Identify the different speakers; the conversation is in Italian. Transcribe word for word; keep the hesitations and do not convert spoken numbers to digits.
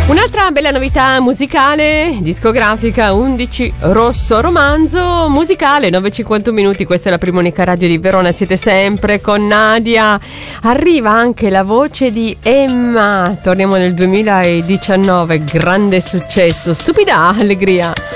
Speaker 1: Un'altra bella novità musicale, discografica, undici Rosso Romanzo, musicale, nove e cinquantuno minuti, questa è la Prima Unica Radio di Verona, siete sempre con Nadia. Arriva anche la voce di Emma, torniamo nel duemiladiciannove, grande successo, stupida allegria.